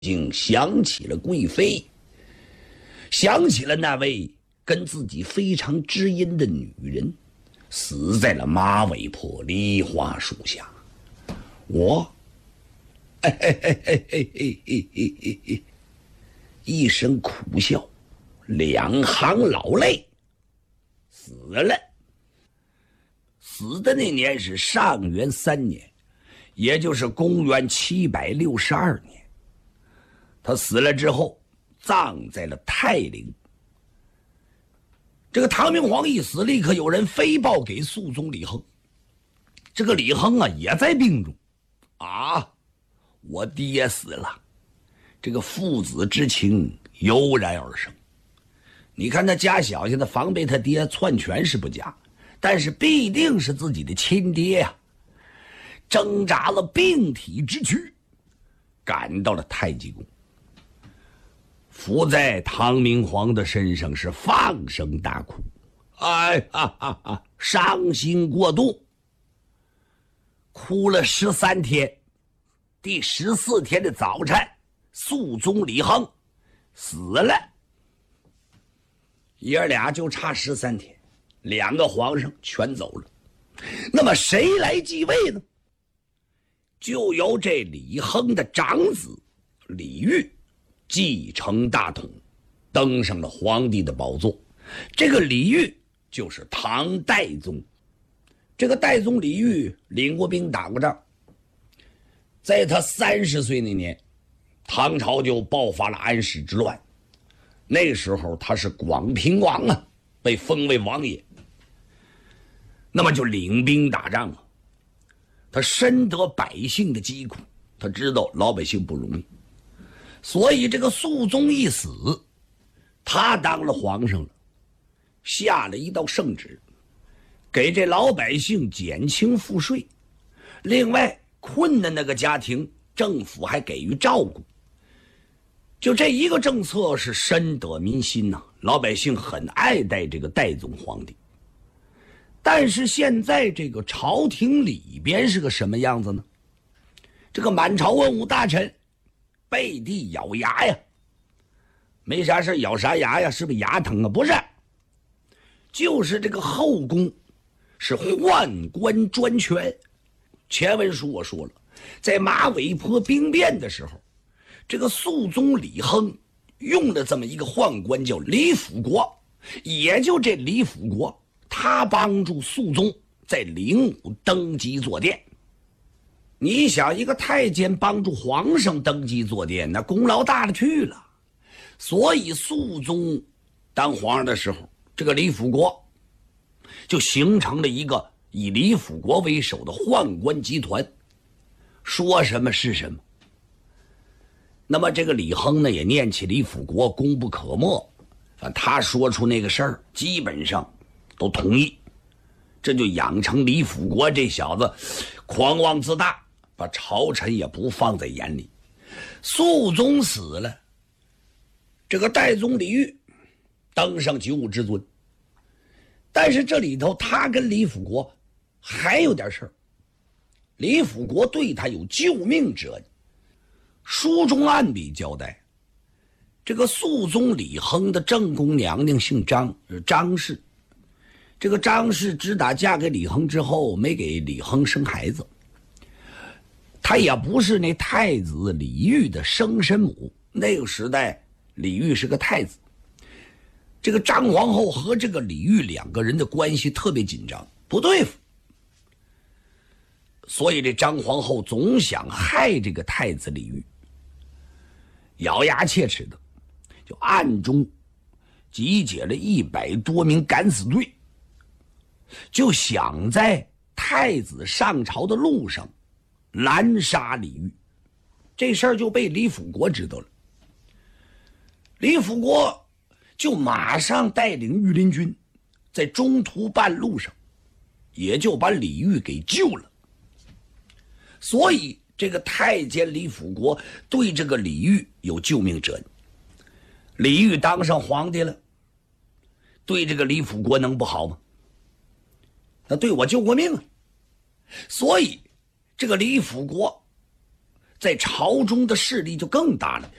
竟想起了贵妃，想起了那位跟自己非常知音的女人，死在了马尾坡梨花树下。一声苦笑，两行老泪，死了。死的那年是上元3年，也就是公元762年。他死了之后，葬在了泰陵。这个唐明皇一死，立刻有人飞报给肃宗李亨。这个李亨啊，也在病中。我爹死了，这个父子之情油然而生。你看他家小现在防备他爹篡权是不假，但是必定是自己的亲爹呀。挣扎了病体之躯，赶到了太极宫，伏在唐明皇的身上是放声大哭，伤心过度，哭了13天。第14天的早晨，肃宗李亨死了。爷俩就差13天，2个皇上全走了。那么谁来继位呢？就由这李亨的长子李煜继承大统，登上了皇帝的宝座。这个李煜就是唐代宗。这个代宗李煜领过兵，打过仗。在他30岁那年，唐朝就爆发了安史之乱。那时候他是广平王啊，被封为王爷。那么就领兵打仗啊，他深得百姓的疾苦，他知道老百姓不容易，所以这个肃宗一死，他当了皇上了，下了一道圣旨，给这老百姓减轻赋税，另外困难那个家庭政府还给予照顾。就这一个政策是深得民心呐，老百姓很爱戴这个代宗皇帝。但是现在这个朝廷里边是个什么样子呢？这个满朝文武大臣背地咬牙呀，没啥事咬啥牙呀？是不是牙疼啊？不是，就是这个后宫是宦官专权。前文书我说了，在马尾坡兵变的时候，这个肃宗李亨用了这么一个宦官叫李辅国，也就这李辅国，他帮助肃宗在灵武登基坐殿。你想，一个太监帮助皇上登基坐殿，那功劳大了去了。所以肃宗当皇上的时候，这个李辅国就形成了一个以李辅国为首的宦官集团，说什么是什么。那么这个李亨呢，也念起李辅国功不可没，反正他说出那个事儿，基本上都同意。这就养成李辅国这小子狂妄自大，把朝臣也不放在眼里。肃宗死了，这个代宗李煜登上九五之尊。但是这里头他跟李辅国还有点事儿，李辅国对他有救命之恩。书中暗笔交代，这个肃宗李亨的正宫娘娘姓张，张氏。这个张氏只打嫁给李亨之后，没给李亨生孩子。她也不是那太子李煜的生身母，那个时代李煜是个太子。这个张皇后和这个李煜2个人的关系特别紧张，不对付，所以这张皇后总想害这个太子李煜，咬牙切齿的就暗中集结了100多名敢死队，就想在太子上朝的路上拦杀李煜。这事儿就被李辅国知道了，李辅国就马上带领御林军，在中途半路上也就把李煜给救了。所以这个太监李辅国对这个李煜有救命之恩。李煜当上皇帝了，对这个李辅国能不好吗？那对我救过命啊。所以这个李辅国在朝中的势力就更大了。